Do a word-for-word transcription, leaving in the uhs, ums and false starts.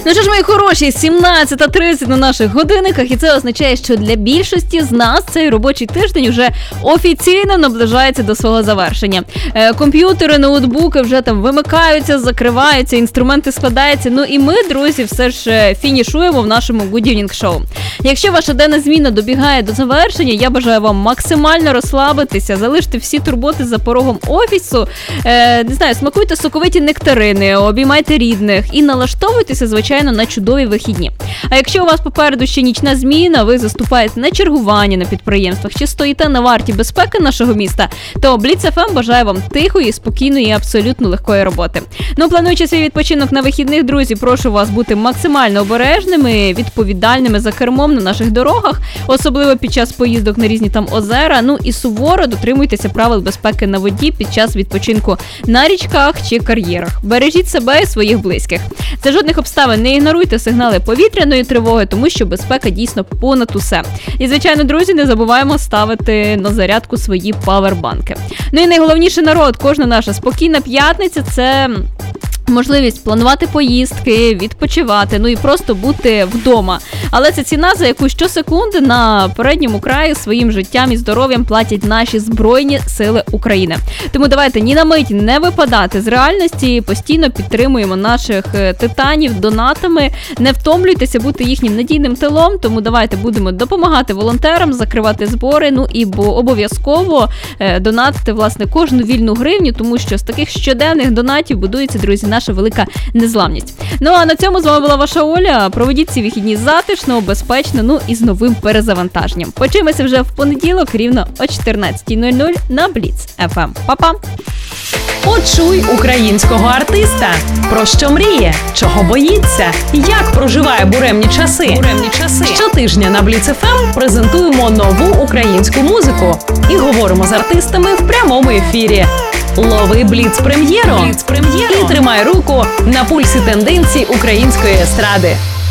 Ну що ж, мої хороші, сімнадцята тридцять на наших годинниках, і це означає, що для більшості з нас цей робочий тиждень вже офіційно наближається до свого завершення. Е, комп'ютери, ноутбуки вже там вимикаються, закриваються, інструменти складаються. Ну і ми, друзі, все ж фінішуємо в нашому Good Evening Show. Якщо ваша денна зміна добігає до завершення, я бажаю вам максимально розслабитися, залишити всі турботи за порогом офісу, е, не знаю, смакуйте соковиті нектарини, обіймайте рідних і налаштовуйтеся, звичайно, на чудові вихідні. А якщо у вас попереду ще нічна зміна, ви заступаєте на чергування на підприємствах чи стоїте на варті безпеки нашого міста, то Бліц еф ем бажає вам тихої, спокійної і абсолютно легкої роботи. Ну, плануючи свій відпочинок на вихідних, друзі, прошу вас бути максимально обережними, відповідальними за кермом на наших дорогах, особливо під час поїздок на різні там озера, ну і суворо дотримуйтеся правил безпеки на воді під час відпочинку на річках чи кар'єрах. Бережіть себе і своїх близьких. За жодних обставин не ігноруйте сигнали повітряної тривоги, тому що безпека дійсно понад усе. І, звичайно, друзі, не забуваємо ставити на зарядку свої павербанки. Ну і найголовніше, народ, кожна наша спокійна п'ятниця – це можливість планувати поїздки, відпочивати, ну і просто бути вдома. Але це ціна, за яку щосекунди на передньому краї своїм життям і здоров'ям платять наші Збройні Сили України. Тому давайте ні на мить не випадати з реальності, постійно підтримуємо наших титанів донатами, не втомлюйтеся бути їхнім надійним тилом, тому давайте будемо допомагати волонтерам, закривати збори, ну і бо обов'язково донатити, власне, кожну вільну гривню, тому що з таких щоденних донатів будується, друзі, наша велика незламність. Ну а на цьому з вами була ваша Оля. Проведіть ці вихідні затишно, безпечно, ну і з новим перезавантаженням. Почуємося вже в понеділок рівно о чотирнадцята нуль нуль на Бліц еф ем. Па-па! Почуй українського артиста. Про що мріє, чого боїться, як проживає буремні часи. Буремні часи. Щотижня на Бліц еф ем презентуємо нову українську музику і говоримо з артистами в прямому ефірі. Лови Бліц-прем'єру. Бліц-прем'єру і тримай руку на пульсі тенденцій української естради.